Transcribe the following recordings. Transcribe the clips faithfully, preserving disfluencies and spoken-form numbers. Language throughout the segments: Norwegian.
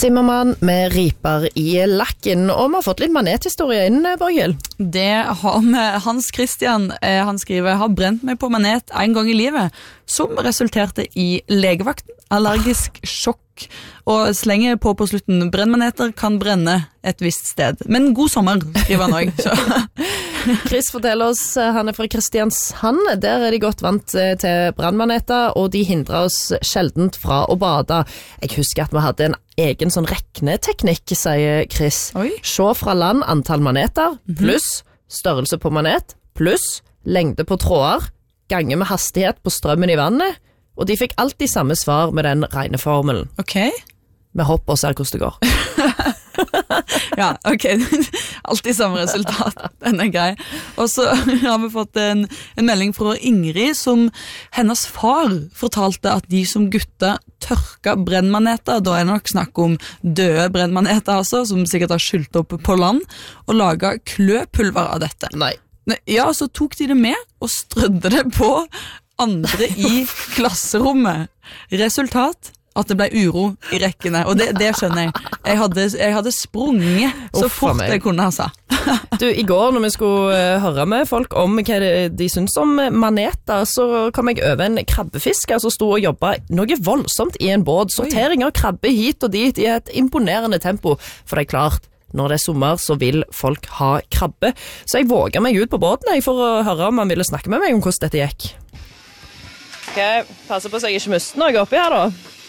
Zimmermann med riper i lakken, og vi har fått litt manethistorie inn, Borghild. Det har med Hans Christian, eh, han skriver, har brent meg på manet en gang i livet, som resulterte i legevakten, allergisk sjokk, og slenger på på slutten, brennmaneter kan brenne et visst sted. Men god sommer, skriver han også. Chris forteller oss, han er fra Kristiansand, der er de godt vant til brannmaneter, og de hindrer oss sjeldent fra å bade. Jeg husker at vi hadde en egen sånn rekneteknikk, sier Chris. Oi. Se fra land antall maneter, pluss størrelse på manet, pluss lengde på tråder, gange med hastighet på strømmen i vannet, og de fikk alltid samme svar med den regneformelen. Ok. Vi hopper og ser hvordan det går. Ja, ok. Alltid samme resultat. Den er grei. Og så har vi fått en, en melding fra Ingrid, som hennes far fortalte at de som gutta tørka brennmaneter, da er det nok snakk om døde brennmaneter, altså, som sikkert har skylt opp på land, og laget kløpulver av dette. Nei. Ja, så tok de det med og strødde det på andre i klasserommet. Resultat? At det ble uro i rekkene, og det, det skjønner jeg. Jeg hadde, jeg hadde sprunget så Uff, fort meg. jeg kunne, altså. Du, i går når vi skulle uh, høre med folk om hva de, de synes om maneter, så kom jeg over en krabbefisker som stod og jobbet noe voldsomt i en båt. Sortering av krabbe hit og dit i et imponerende tempo, for det er klart, når det er sommer så vil folk ha krabbe. Så jeg våget meg ut på båten jeg, for å høre om han ville snakke med meg om hvordan dette gikk. Ok, passer på så jeg ikke mister noe oppi her da.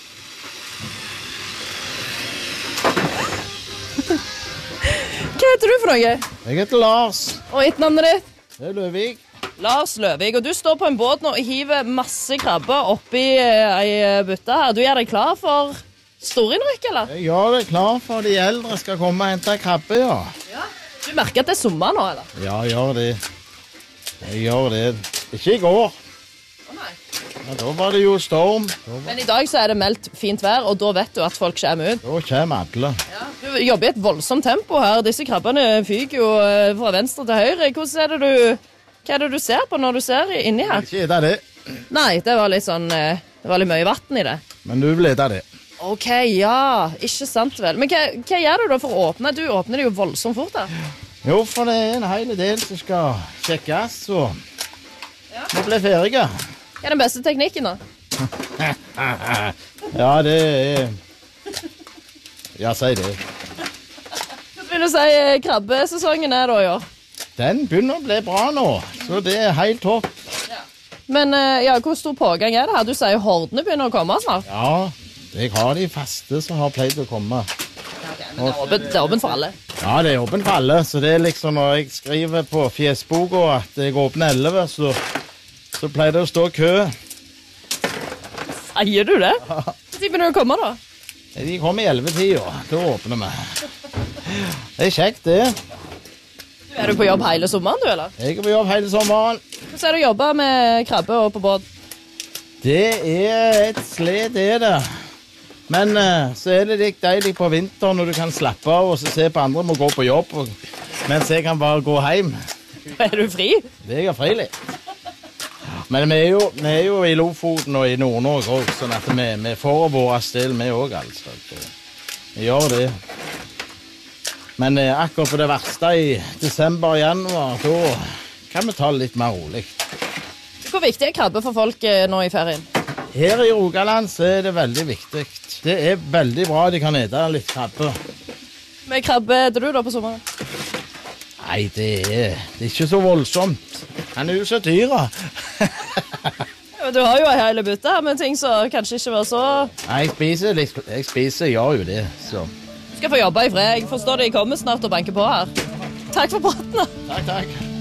Hva heter du for noe? Jeg heter Lars. Og etternavnet ditt? Det er Løvig. Lars Løvig, og du står på en båt nå og hiver masse krabber oppi ei bytte her. Du gjør deg klar for storinnrykk, eller? Jeg gjør det klar for de eldre skal komme og hente krabbe, ja. Ja. Du merker at det er sommer nå, eller? Ja, jeg gjør det. Jeg gjør det. Ikke i går. Å nei. Ja, da var det jo storm. Da, var... Men i dag så er det meldt fint vær, og da vet du at folk kommer ut. da kommer alle. Ja. Du jobber i et voldsomt tempo her. Disse krabbene fyker jo fra venstre til høyre. Hvordan er det du... Hva er det du ser på når du ser inni her? Ikke ete det. Nei, det var litt sånn... Det var litt mye vatten i det. Men du vil ete det. Ok, ja. Ikke sant vel. Men hva, hva gjør du da for å åpne? Du åpner det jo voldsomt fort da. Jo, for det er en hel del som skal sjekkes, og Ja. vi blir ferdige. Hva er den beste teknikken da? Ja, det er... Ja, si det. Hva vil du si krabbesesongen er da i år? Den begynner å bli bra nå, så det er helt topp. Men ja, hvor stor pågang er det her? Du sier hordene begynner å komme snart. Ja, jeg har de faste som har pleid å komme. Men det er åpent, det er åpent for alle. Ja, det er åpent for alle, så det er liksom når jeg skriver på fjesboka at jeg åpner elleve, så, så pleier det å stå kø. Sier du det? Når begynner du å komme da? De kommer i elleve-tida, da åpner vi. Det er kjekt det. Er du på jobb hele sommeren du, eller? Jeg er på jobb hele sommeren. Hvordan er det å jobbe med krabbe og på båt? Det er et sled, det er det. Men uh, så er det litt deilig på vinteren når du kan slappe av og så se på andre må gå på jobb, og, mens jeg kan bare gå hjem. Er du fri? Det er jeg fri litt. Men vi er, jo, vi er jo i Lofoten og i Nord-Norge også, sånn at vi, vi får våre stil med også, altså. Vi gjør det. Men uh, akkurat på det verste i desember og januar, da kan vi ta det litt mer rolig. Hvor viktig er krabbe for folk uh, nå i ferien? Her i Rogaland så er det veldig viktig. Det er veldig bra de kan ete litt krabbe. Med krabbe eter du da på sommeren? Nei, det er, det er ikke så voldsomt. Han er jo så dyra. Ja, du har jo en hele bytte her med ting som kanskje ikke var så... Nei, jeg spiser, litt, jeg spiser, jeg gjør jo det. Så. Du skal få jobbe i fred. Jeg forstår det, jeg kommer snart og banker på her. Takk for praten da. Takk, takk.